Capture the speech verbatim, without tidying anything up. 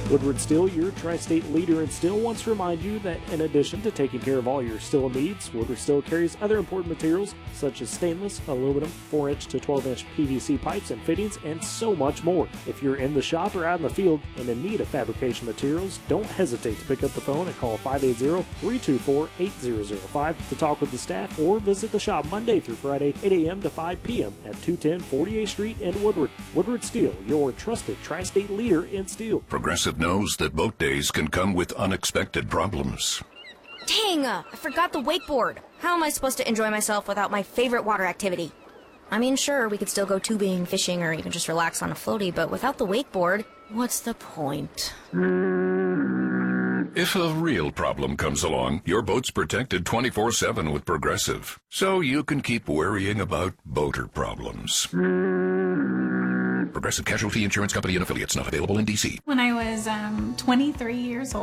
Woodward Steel, your tri-state leader in steel, wants to remind you that in addition to taking care of all your steel needs, Woodward Steel carries other important materials such as stainless, aluminum, four inch to twelve inch P V C pipes and fittings, and so much more. If you're in the shop or out in the field and in need of fabrication materials, don't hesitate to pick up the phone and call five eight zero, three two four, eight zero zero five to talk with the staff, or visit the shop Monday through Friday, eight a m to five p m at two ten forty-eighth Street in Woodward. Woodward Steel, your trusted tri-state leader in steel. Progressive knows that boat days can come with unexpected problems. Dang, uh, I forgot the wakeboard. How am I supposed to enjoy myself without my favorite water activity? I mean, sure, we could still go tubing, fishing, or even just relax on a floaty, but without the wakeboard, what's the point? If a real problem comes along, your boat's protected twenty-four seven with Progressive, so you can keep worrying about boater problems. Progressive Casualty Insurance Company and Affiliates, not available in D C. When I was um, twenty-three years old,